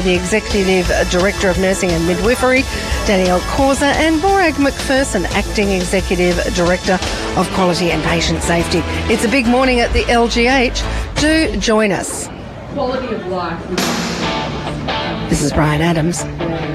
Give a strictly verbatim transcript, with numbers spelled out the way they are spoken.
The Executive Director of Nursing and Midwifery, Danielle Causa, and Morag McPherson, Acting Executive Director of Quality and Patient Safety. It's a big morning at the L G H. Do join us. Quality of life. This is Brian Adams.